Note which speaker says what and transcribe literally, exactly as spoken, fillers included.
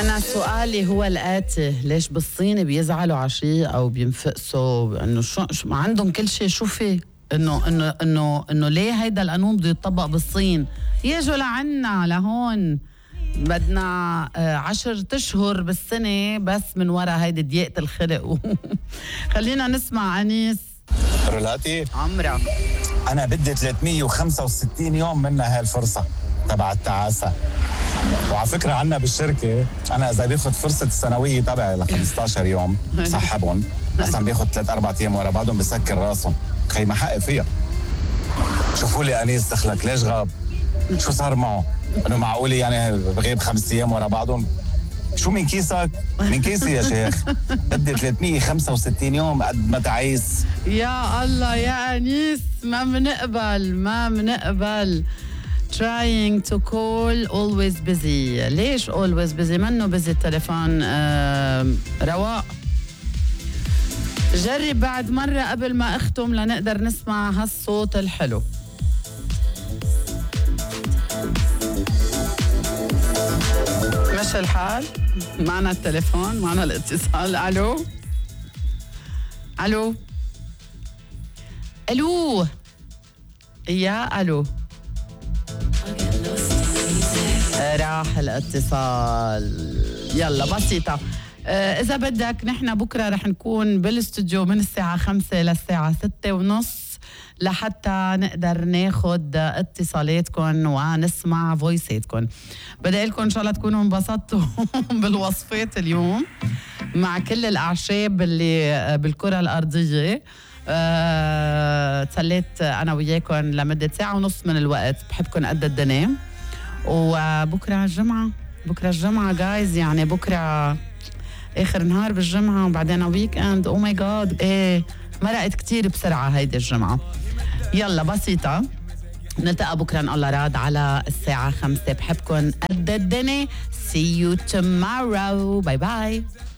Speaker 1: أنا سؤالي هو الآتي: ليش بالصين بيزعلوا على شيء أو بينفقسوا إنه شو ما عندهم كل شيء؟ شو في إنه إنه إنه إنه ليه هيدا القانون بده يطبق بالصين؟ يجوا لعنا لهون بدنا عشر أشهر بالسنة بس من وراء هيدي ضيقة الخلق. خلينا نسمع أنيس.
Speaker 2: رولاتي
Speaker 1: عمرك
Speaker 2: أنا بدي ثلاثمية وخمسة وستين يوم منها هالفرصة تبع التعاسة. وعلى فكرة عنا بالشركة أنا إذا باخد فرصة السنوية تبعي ل خمسة عشر يوم بسحبهم، بس عم باخد ثلاث أربع أيام ورا بعضهم بسكر راسهم. خي ما حقي فيها. شوفوا لي أنيس دخلك ليش غاب؟ شو صار معه؟ إنه معقولة يعني بغيب خمس أيام ورا بعضهم؟ شو من كيسك؟ من كيسي يا شيخ. بدي ثلاثمية وخمسة وستين يوم قد ما تعيس.
Speaker 1: يا الله يا أنيس، ما منقبل ما منقبل. trying to call always busy. ليش always busy؟ منه busy التليفون. آه رواق جرب بعد مرة قبل ما أختم لنقدر نسمع هالصوت الحلو. مش الحال؟ معنا التليفون، معنا الاتصال. ألو ألو ألو يا ألو. راح الاتصال. يلا بسيطة. آه إذا بدك نحن بكرة رح نكون بالاستوديو من الساعة خمسة للساعة ستة ونص لحتى نقدر ناخد اتصالاتكم ونسمع فويساتكم. بدي لكم إن شاء الله تكونوا انبسطتوا بالوصفات اليوم مع كل الأعشاب اللي بالكرة الأرضية. أه، تسليت أنا وياكم لمدة ساعة ونص من الوقت. بحبكم قد الدنيا. وبكرة الجمعة، بكرة الجمعة جايز، يعني بكرة آخر نهار بالجمعة وبعدين ويك اند. او ماي جاد، ايه مرقت كتير بسرعة هيدي الجمعة. يلا بسيطة، نلتقى بكرة إن الله راد على الساعة خمسة. بحبكم قد الدنيا. See you tomorrow. باي باي.